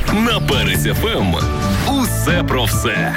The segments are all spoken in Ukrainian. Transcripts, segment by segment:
На Перець ФМ. Усе про все.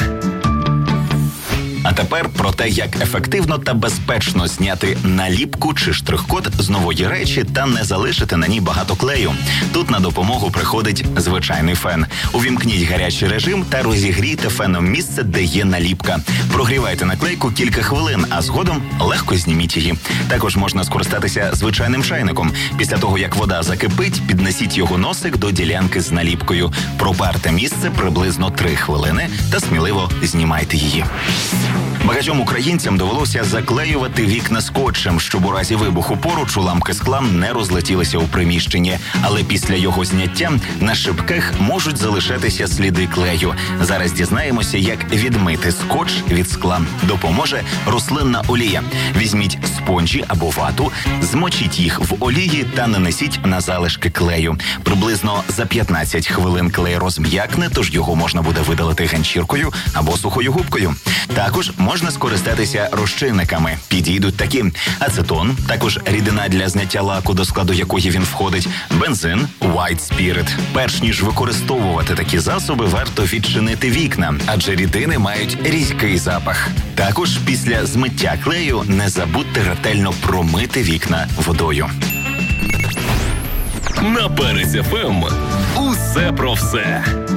А тепер про те, як ефективно та безпечно зняти наліпку чи штрих-код з нової речі та не залишити на ній багато клею. Тут на допомогу приходить звичайний фен. Увімкніть гарячий режим та розігрійте феном місце, де є наліпка. Прогрівайте наклейку кілька хвилин, а згодом легко зніміть її. Також можна скористатися звичайним чайником. Після того, як вода закипить, піднесіть його носик до ділянки з наліпкою. Пропарте місце приблизно 3 хвилини та сміливо знімайте її. Багатьом українцям довелося заклеювати вікна скотчем, щоб у разі вибуху поруч уламки скла не розлетілися у приміщенні. Але після його зняття на шибках можуть залишатися сліди клею. Зараз дізнаємося, як відмити скотч від скла. Допоможе рослинна олія. Візьміть спонжі або вату, змочіть їх в олії та нанесіть на залишки клею. Приблизно за 15 хвилин клей розм'якне, тож його можна буде видалити ганчіркою або сухою губкою. Також можна скористатися розчинниками. Підійдуть такі: ацетон, також рідина для зняття лаку, до складу якої він входить, бензин, white spirit. Перш ніж використовувати такі засоби, варто відчинити вікна, адже рідини мають різкий запах. Також після змиття клею не забудьте ретельно промити вікна водою. На Перець ФМ. Усе про все.